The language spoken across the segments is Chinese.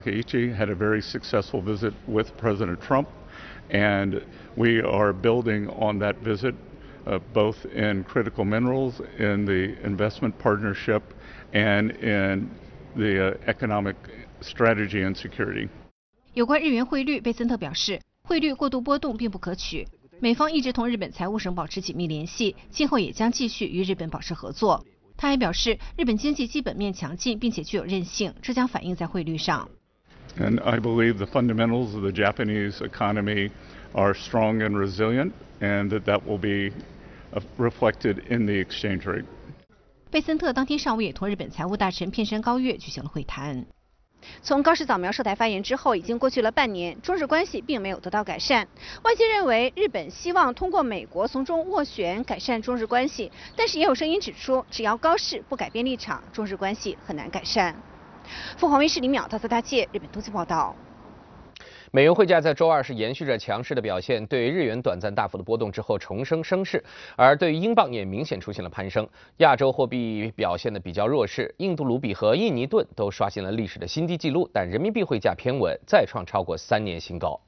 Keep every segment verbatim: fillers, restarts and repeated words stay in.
Keiichi had a very successful visit with President Trump, and we are building on that visit, uh, both in critical minerals, in the investment partnership, and in the uh, economic strategy and security. 有关日元汇率，贝森特表示，汇率过度波动并不可取。美方一直同日本财务省保持紧密联系，今后也将继续与日本保持合作。他还表示，日本经济基本面强劲，并且具有韧性，这将反映在汇率上。 And I believe the fundamentals of the Japanese economy are strong and resilient, and that that will be reflected in the exchange rate. 贝森特当天上午也同日本财务大臣片山高月举行了会谈。从高市早苗涉台发言之后，已经过去了半年，中日关系并没有得到改善。外界认为日本希望通过美国从中斡旋改善中日关系，但是也有声音指出，只要高市不改变立场，中日关系很难改善。凤凰卫视李淼、大泽大介日本东京报道。 美元汇价在周二是延续着强势的表现，对日元短暂大幅的波动之后重升升势，而对于英镑也明显出现了攀升。亚洲货币表现的比较弱势，印度卢比和印尼盾都刷新了历史的新低纪录，但人民币汇价偏稳，再创超过三年新高。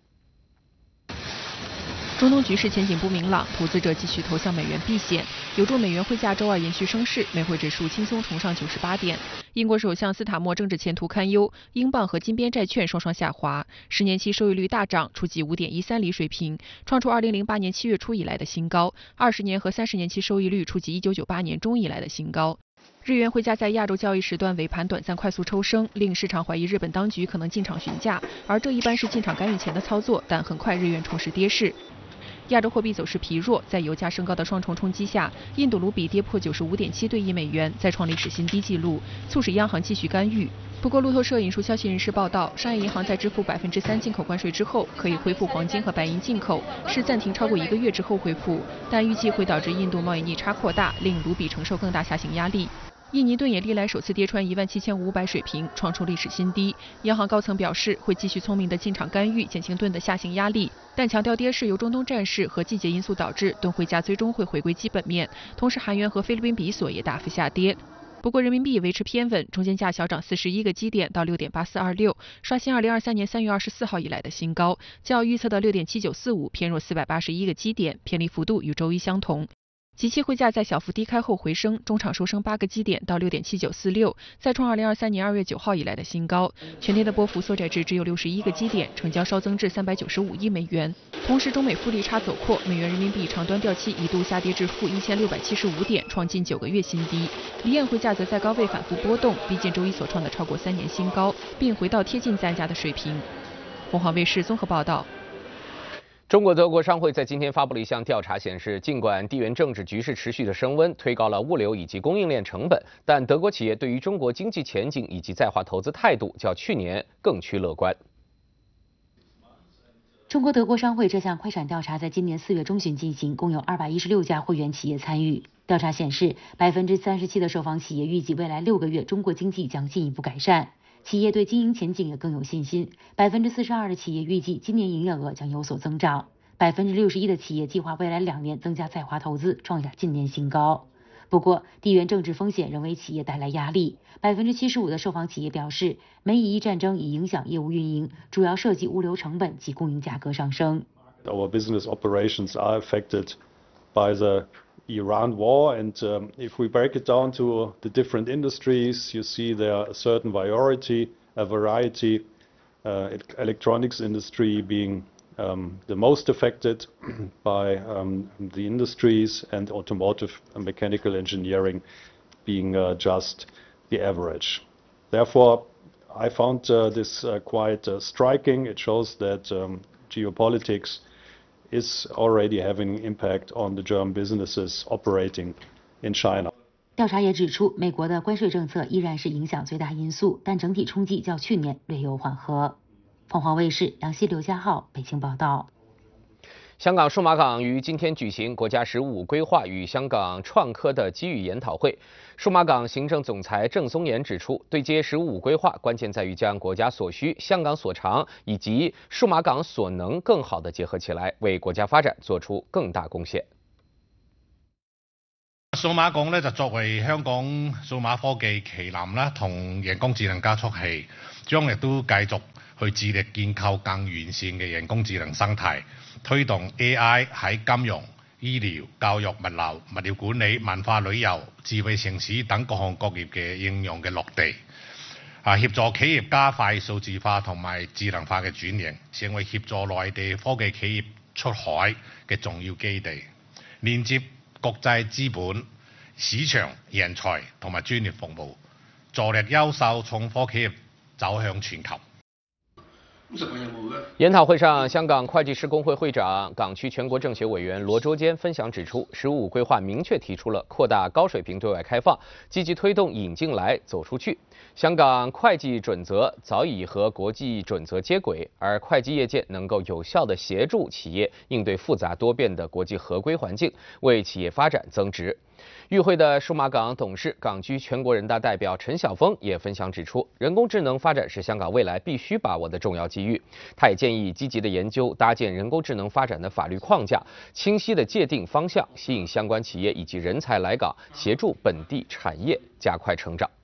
中东局势前景不明朗，投资者继续投向美元避险，有助美元汇价周二延续升势，美汇指数轻松重上九十八点。英国首相斯塔默政治前途堪忧，英镑和金边债券双双下滑，十年期收益率大涨，触及 五点一三 厘水平，创出二零零八年七月初以来的新高。二十年和三十年期收益率触及一九九八年中以来的新高。日元汇价在亚洲交易时段尾盘短暂快速抽升，令市场怀疑日本当局可能进场询价，而这一般是进场干预前的操作，但很快日元重拾跌势。亚洲货币走势疲弱，在油价升高的双重冲击下，印度卢比跌破 九十五点七对一美元，再创历史新低纪录，促使央行继续干预。不过，路透社引述消息人士报道，商业银行在支付百分之三进口关税之后，可以恢复黄金和白银进口，是暂停超过一个月之后恢复，但预计会导致印度贸易逆差扩大，令卢比承受更大下行压力。印尼盾也历来首次跌穿一万七千五百水平，创出历史新低。央行高层表示会继续聪明的进场干预，减轻盾的下行压力，但强调跌势由中东战事和季节因素导致，盾汇价最终会回归基本面。同时，韩元和菲律宾比索也大幅下跌。不过，人民币维持偏稳，中间价小涨四十一个基点到 六点八四二六，刷新二零二三年三月二十四号以来的新高，较预测的 六点七九四五偏弱四百八十一个基点，偏离幅度与周一相同。即期汇价在小幅低开后回升，中场收升八个基点到 六点七九四六，再创二零二三年二月九号以来的新高。全天的波幅缩窄至只有六十一个基点，成交稍增至三百九十五亿美元。同时，中美负利差走扩，美元人民币长端掉期一度下跌至负一千六百七十五点，创近九个月新低。离岸汇价则在高位反复波动，逼近周一所创的超过三年新高，并回到贴近在岸价的水平。凤凰卫视综合报道。 中国德国商会在今天发布了一项调查，显示，尽管地缘政治局势持续的升温，推高了物流以及供应链成本，但德国企业对于中国经济前景以及在华投资态度较去年更趋乐观。 中国德国商会这项快闪调查在今年四月中旬进行，共有二百一十六家会员企业参与。调查显示， 百分之三十七 的受访企业预计未来六个月中国经济将进一步改善。企业对经营前景也更有信心， 百分之四十二 的企业预计今年营业额将有所增长， 百分之六十一 的企业计划未来两年增加在华投资，创下近年新高。不过，地缘政治风险仍为企业带来压力， 百分之七十五 的受访企业表示，美以伊战争已影响业务运营，主要涉及物流成本及供应价格上升。 Our business operations are affected by the Iran war, and um, if we break it down to the different industries, you see there are a certain variety, a variety, uh, electronics industry being um, the most affected by um, the industries, and automotive and mechanical engineering being uh, just the average. Therefore, I found uh, this uh, quite uh, striking. It shows that um, geopolitics is already having impact on the German businesses operating in China. 调查也指出，美国的关税政策依然是影响最大因素，但整体冲击较去年略有缓和。凤凰卫视杨希、刘家浩北京报道。 香港数码港于今天举行国家“十五五”规划与香港创科的机遇研讨会。数码港行政总裁郑松岩指出，对接“十五五”规划，关键在于将国家所需、香港所长以及数码港所能更好地结合起来，为国家发展做出更大贡献。 數碼港咧就作為香港數碼科技旗艦啦，同人工智能加速器，將亦都繼續去致力建構更完善嘅人工智能生態，推動 A I 喺金融、醫療、教育、物流、物料管理、文化旅遊、智慧城市等各項各業嘅應用嘅落地，啊協助企業加快數字化同埋智能化嘅轉型，成為協助內地科技企業出海嘅重要基地，連接國際資本、市場、人才同埋專業服務，助力優秀創科企業走向全球。 研討會上，香港會計師公會會長、港區全國政協委員羅周堅分享指出，十五規劃明確提出了擴大高水平對外開放，積極推動引進來、走出去。香港會計準則早已和國際準則接軌，而會計業界能夠有效地協助企業應對複雜多變的國際合規環境，為企業發展增值。與會的數碼港董事、港區全國人大代表陳曉峰也分享指出，人工智能發展是香港未來必須把握的重要機遇。他也建議積極的研究搭建人工智能發展的法律框架，清晰的界定方向，吸引相關企業以及人才來港，協助本地產業加快成長。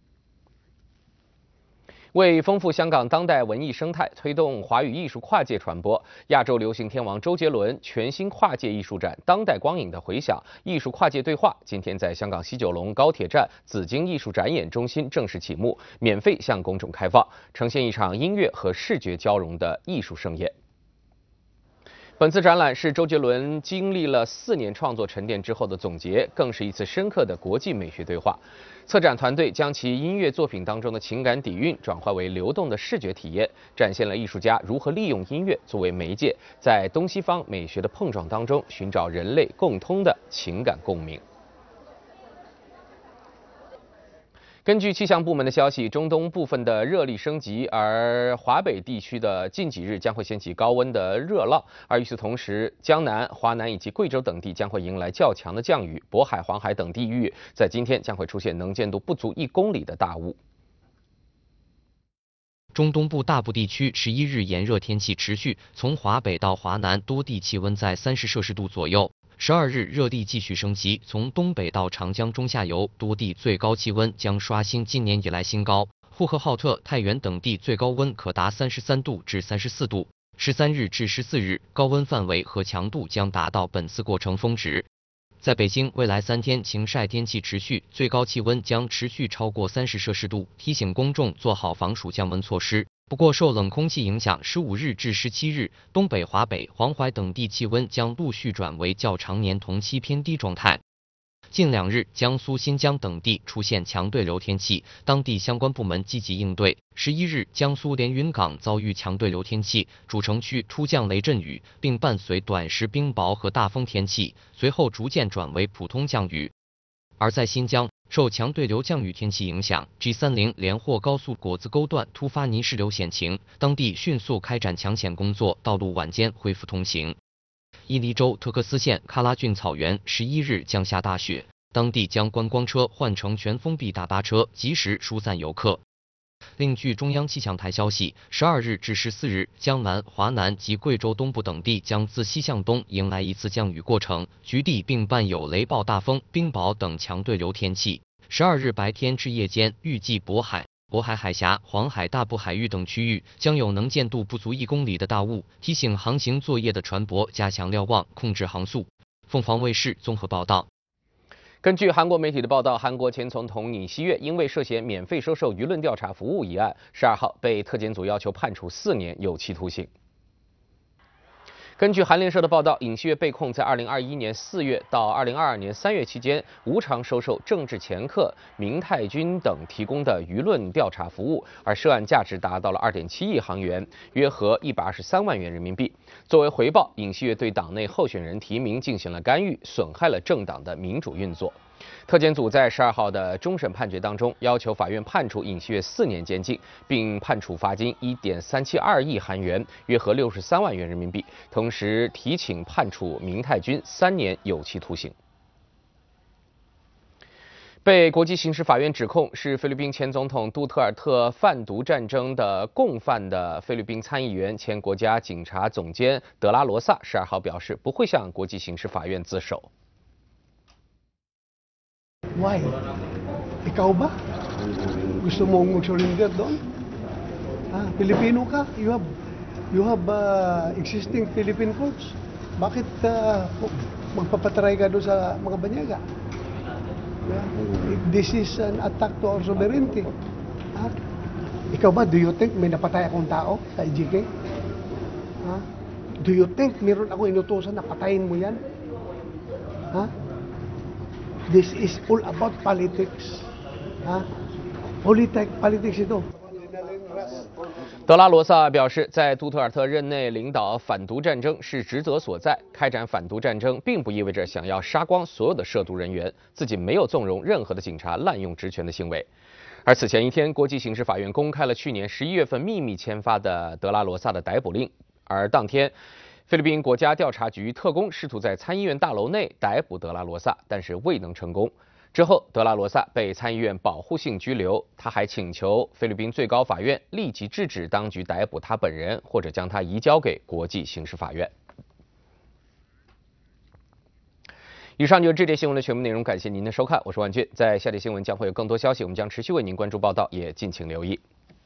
為豐富香港當代文藝生態，推動華語藝術跨界傳播，亞洲流行天王周杰倫全新跨界藝術展《當代光影的回響：藝術跨界對話》今天在香港西九龍高鐵站紫荊藝術展演中心正式啟幕，免費向公眾開放，呈現一場音樂和視覺交融的藝術盛宴。本次展覽是周杰倫經歷了四年創作沉澱之後的總結，更是一次深刻的國際美學對話。策展團隊將其音樂作品當中的情感底蘊轉化為流動的視覺體驗，展現了藝術家如何利用音樂作為媒介，在東西方美學的碰撞當中尋找人類共通的情感共鳴。根據氣象部門的消息，中東部分的熱力升級，而華北地區的近幾日將會掀起高溫的熱浪。而與此同時，江南、華南以及貴州等地將會迎來較強的降雨，渤海、黃海等地域在今天將會出現能見度不足一公里的大霧。 中東部大部地區十一日炎熱天氣持續，從華北到華南多地氣溫在三十攝氏度左右。十二日熱力繼續升級，從東北到長江中下游多地最高氣溫將刷新今年以來新高，呼和浩特、太原等地最高溫可達三十三度至三十四度。十三日至十四日，高溫範圍和強度將達到本次過程峰值。在北京，未來三天晴曬天氣持續，最高氣溫將持續超過三十攝氏度，提醒公眾做好防暑降溫措施。不過，受冷空氣影響，十五日至十七日，東北、華北、黃淮等地氣溫將陸續轉為較常年同期偏低狀態。近兩日，江蘇、新疆等地出現強對流天氣，當地相關部門積極應對。十一日，江蘇連雲港遭遇強對流天氣，主城區突降雷陣雨，並伴隨短時冰雹和大風天氣，隨後逐漸轉為普通降雨。而在新疆，受強對流降雨天氣影響 ，G 三十連獲高速果子溝段突發泥石流險情，當地迅速開展搶險工作，道路晚間恢復通行。伊犁州特克斯縣喀拉峻草原十一日降下大雪，當地將觀光車換成全封閉大巴車，及時疏散遊客。另據中央氣象台消息，十二日至十四日，江南、華南及貴州東部等地將自西向東迎來一次降雨過程，局地並伴有雷暴大風、冰雹等強對流天氣。十二日白天至夜間，預計渤海、渤海海峽、黃海大部海域等區域將有能見度不足一公里的大霧，提醒航行作業的船舶加強瞭望，控制航速。鳳凰衛視綜合報道。 根據韓國媒體的報道，韓國前總統尹錫悅因為涉嫌免費收受輿論調查服務一案，十二號被特檢組要求判處四年有期徒刑。根據韓聯社的報道，尹錫悅被控在二零二一年四月到二零二二年三月期間，無償收受政治掮客明泰君等提供的輿論調查服務，而涉案價值達到了二點七億韓元，約合一百二十三萬元人民幣。作為回報，尹錫悅對黨內候選人提名進行了干預，損害了政黨的民主運作。特檢組在十二號的終審判決當中，要求法院判處尹錫悅四年監禁，並判處罰金一點三七二億韓元，約合六十三萬元人民幣。同時提請判處明泰君三年有期徒刑。被國際刑事法院指控是菲律賓前總統杜特爾特販毒戰爭的共犯的菲律賓參議員、前國家警察總監德拉羅薩十二號表示，不會向國際刑事法院自首。 Why? Ikaw ba? Gusto mong mag-surrender doon? Ah, Pilipino ka? You have, you have uh, existing Philippine codes. Bakit uh, magpapatry ka doon sa mga banyaga? Yeah. This is an attack to our sovereignty. Ah, ikaw ba, do you think may napatay akong tao sa I G K? Ah, do you think meron ako inutusan na patayin mo yan? Ah, this is all about politics. Ah, Politic, politics ito. 德拉罗萨表示，在杜特尔特任内领导反毒战争是职责所在，开展反毒战争并不意味着想要杀光所有的涉毒人员，自己没有纵容任何的警察滥用职权的行为。而此前一天，国际刑事法院公开了去年十一月份秘密签发的德拉罗萨的逮捕令，而当天，菲律宾国家调查局特工试图在参议院大楼内逮捕德拉罗萨，但是未能成功。之后，德拉罗萨被参议院保护性拘留，他还请求菲律宾最高法院立即制止当局逮捕他本人，或者将他移交给国际刑事法院。以上就是这节新闻的全部内容，感谢您的收看，我是万俊。在下节新闻将会有更多消息，我们将持续为您关注报道，也敬请留意。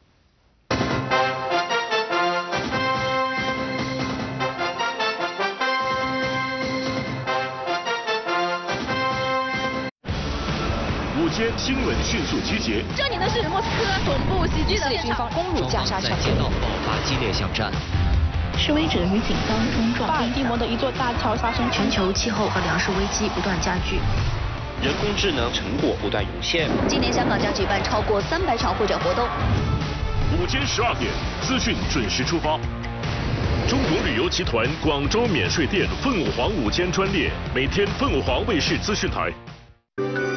午间新闻迅速集结。 这里呢是莫斯科总部袭击的军方攻入加沙城， 街道爆发激烈巷战。 示威者与警方冲撞， 巴尔的摩的一座大桥发生全球气候和粮食危机不断加剧， 人工智能成果不断涌现。 今年香港将举办超过三百场会展活动。 午间十二点，资讯准时出发。中国旅游集团广州免税店凤凰午间专列，每天凤凰卫视资讯台。